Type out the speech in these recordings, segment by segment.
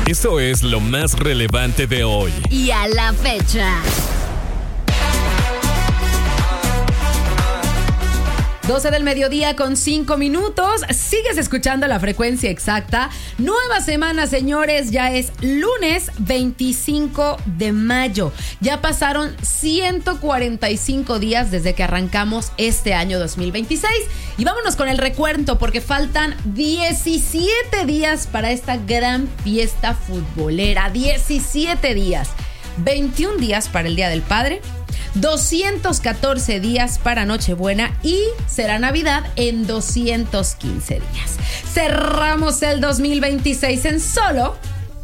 Eso es lo más relevante de hoy. Y a la fecha. 12 del mediodía con 5 minutos. Sigues escuchando La Frecuencia Exacta. Nueva semana, señores. Ya es lunes 25 de mayo. Ya pasaron 145 días desde que arrancamos este año 2026. Y vámonos con el recuento porque faltan 17 días para esta gran fiesta futbolera. 17 días. 21 días para el Día del Padre. 214 días para Nochebuena y será Navidad en 215 días. Cerramos el 2026 en solo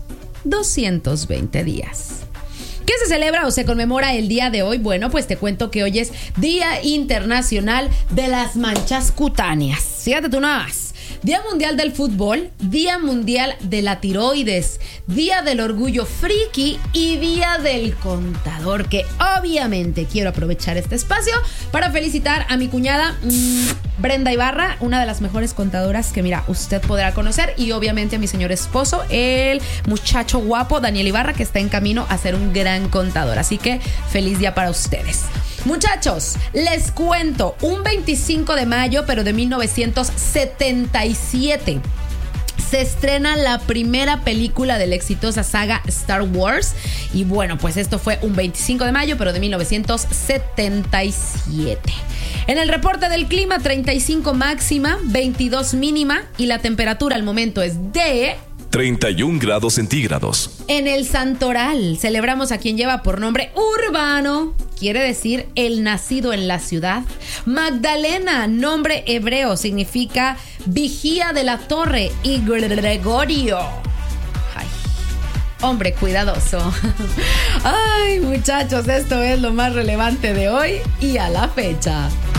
220 días. ¿Qué se celebra o se conmemora el día de hoy? Bueno, pues te cuento que hoy es Día Internacional de las Manchas Cutáneas. Fíjate tú nada más. Día Mundial del Fútbol, Día Mundial de la Tiroides, Día del Orgullo Friki y Día del Contador, que obviamente quiero aprovechar este espacio para felicitar a mi cuñada Brenda Ibarra, una de las mejores contadoras que, mira, usted podrá conocer, y obviamente a mi señor esposo, el muchacho guapo Daniel Ibarra, que está en camino a ser un gran contador. Así que feliz día para ustedes. Muchachos, les cuento, un 25 de mayo, pero de 1977, se estrena la primera película de la exitosa saga Star Wars. Y bueno, pues esto fue un 25 de mayo, pero de 1977. En el reporte del clima, 35 máxima, 22 mínima, y la temperatura al momento es de 31 grados centígrados. En el Santoral celebramos a quien lleva por nombre Urbano, quiere decir el nacido en la ciudad. Magdalena, nombre hebreo, significa vigía de la torre. Y Gregorio, ay, hombre cuidadoso. Ay, muchachos, esto es lo más relevante de hoy y a la fecha.